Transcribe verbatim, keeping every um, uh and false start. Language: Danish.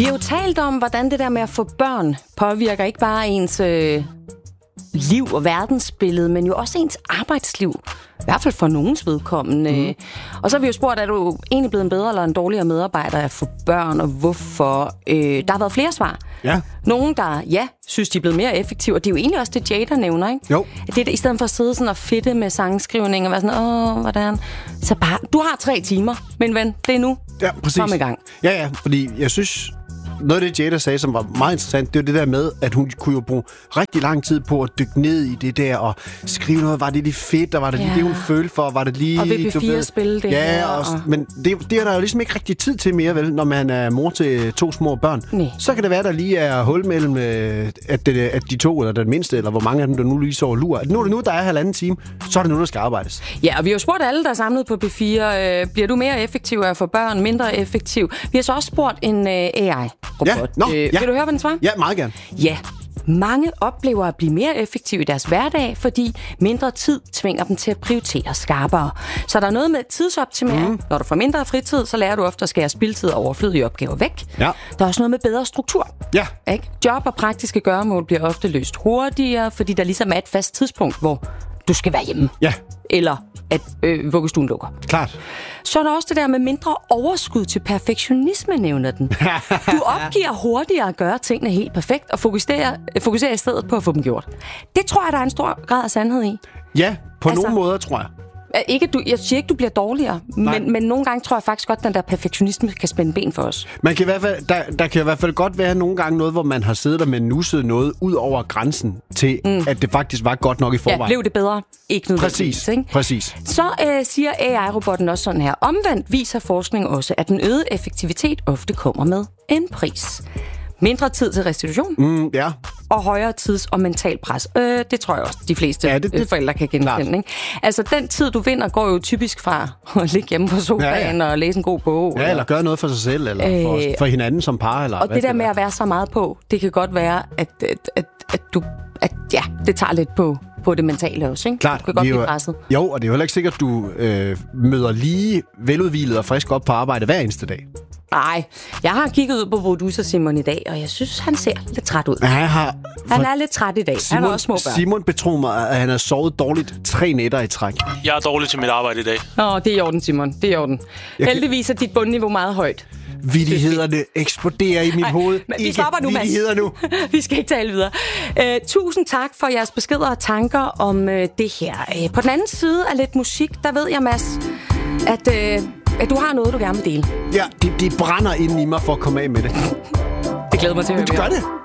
Vi har jo talt om, hvordan det der med at få børn påvirker ikke bare ens øh, liv og verdensbillede, men jo også ens arbejdsliv. I hvert fald for nogens vedkommende. Mm. Og så har vi jo spurgt, er du egentlig blevet en bedre eller en dårligere medarbejder at få børn, og hvorfor? Øh, der har været flere svar. Ja. Nogen, der ja, synes, de er blevet mere effektive, og det er jo egentlig også det, Jada nævner, ikke? Jo. Det er i stedet for at sidde sådan og fedte med sangskrivning og være sådan, åh, hvordan? Så bare, du har tre timer, men ven, det er nu. Ja, præcis. Kom i gang. Ja, ja, fordi jeg synes, noget af det, Jada sagde, som var meget interessant, det var det der med, at hun kunne jo bruge rigtig lang tid på at dykke ned i det der og skrive noget. Var det lige fedt, og var det lige ja. det, hun følte for? Var det lige... Og V P fire spille det ja, her. Og, og... men det, det er der jo ligesom ikke rigtig tid til mere, vel, når man er mor til to små børn. Nej. Så kan det være, der lige er hul mellem, at, det, at de to, eller den mindste, eller hvor mange af dem, der nu lige sover lur. Nu er det nu, der er halvanden time, så er det nu, der skal arbejdes. Ja, og vi har jo spurgt alle, der er samlet på B fire, øh, bliver du mere effektiv af at få børn, mindre effektiv? Vi har så også spurgt en øh, A I-robot. Ja, nå, øh, ja. Vil du høre, hvad den svarer? Ja, meget gerne. Ja. Mange oplever at blive mere effektive i deres hverdag, fordi mindre tid tvinger dem til at prioritere skarpere. Så der er noget med tidsoptimering. Mm. Når du får mindre fritid, så lærer du ofte at skære spildtid og overflødige opgaver væk. Ja. Der er også noget med bedre struktur. Ja. Ikke? Job og praktiske gøremål bliver ofte løst hurtigere, fordi der ligesom er et fast tidspunkt, hvor du skal være hjemme. Ja. Eller at øh, vuggestuen lukker. Klart. Så er der også det der med mindre overskud til perfektionisme, nævner den. Du opgiver hurtigere at gøre tingene helt perfekt, og fokuserer, fokuserer i stedet på at få dem gjort. Det tror jeg, der er en stor grad af sandhed i. Ja, på Altså, nogle måder, tror jeg. Ikke, du, jeg siger ikke, du bliver dårligere, men, men nogle gange tror jeg faktisk godt, at den der perfektionisme kan spænde ben for os. Man kan i hvert fald, der, der kan i hvert fald godt være nogle gange noget, hvor man har siddet der med nusset noget ud over grænsen til, mm. at det faktisk var godt nok i forvejen. Ja, blev det bedre? Ikke nødvendigvis. Præcis, ikke? præcis. Så øh, siger A I-robotten også sådan her. Omvendt viser forskning også, at den øgede effektivitet ofte kommer med en pris. Mindre tid til restitution. Mm, ja. Og højere tids- og mental pres. Øh, det tror jeg også, de fleste ja, det, det, forældre kan genkende. Ikke? Altså, den tid, du vinder, går jo typisk fra at ligge hjemme på sofaen ja, ja. og læse en god bog. Ja, eller, eller gøre noget for sig selv, eller øh, for, for hinanden som par. Eller og hvad det der med at være så meget på, det kan godt være, at, at, at, at du... At, ja, det tager lidt på, på det mentale også, ikke? Klart, du kan godt jo, blive presset. Jo, og det er jo heller ikke sikkert, at du øh, møder lige veludvilet og frisk op på arbejde hver eneste dag. Nej, jeg har kigget ud på producer Simon i dag, og jeg synes, han ser lidt træt ud. Ja, han, har, han er lidt træt i dag. Simon, han har også små børn. Simon betror mig, at han har sovet dårligt tre nætter i træk. Jeg er dårlig til mit arbejde i dag. Nå, det er i orden, Simon. Det er i orden. Jeg Heldigvis er dit bundniveau meget højt. Vittighederne eksploderer i mit Ej, hoved. Men vi stopper nu, Mads. nu. Vi skal ikke tale videre. Uh, tusind tak for jeres beskeder og tanker om uh, det her. Uh, på den anden side af lidt musik, der ved jeg, Mads, at, uh, at du har noget, du gerne vil dele. Ja, det, det brænder inden i mig for at komme af med det. Det glæder mig til at høre. Men du gør det.